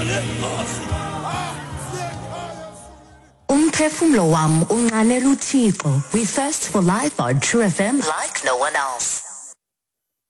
Umphefumlo wam unqanela uThixo. We thirst for life on True FM like no one else.